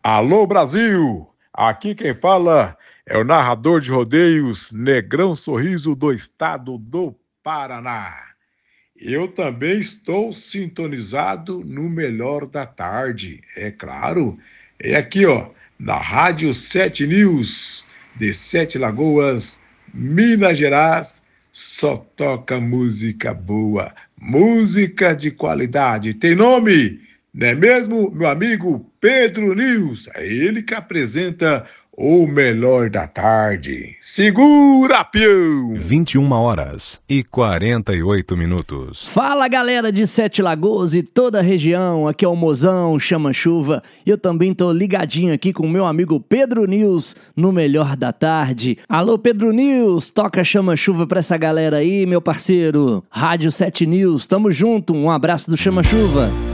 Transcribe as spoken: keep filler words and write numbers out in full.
Alô Brasil, aqui quem fala é o narrador de rodeios Negrão Sorriso do estado do Paraná. Eu também estou sintonizado no melhor da tarde, é claro. É aqui, ó, na Rádio Sete News, de Sete Lagoas, Minas Gerais, só toca música boa, música de qualidade. Tem nome, não é mesmo, meu amigo Pedro News? É ele que apresenta o melhor da tarde. Segura, peão! vinte e uma horas e quarenta e oito minutos. Fala, galera de Sete Lagoas e toda a região, aqui é o Mozão, Chama Chuva. Eu também tô ligadinho aqui com o meu amigo Pedro News no melhor da tarde. Alô, Pedro News, toca Chama Chuva pra essa galera aí, meu parceiro. Rádio Sete News, tamo junto, um abraço do Chama Chuva.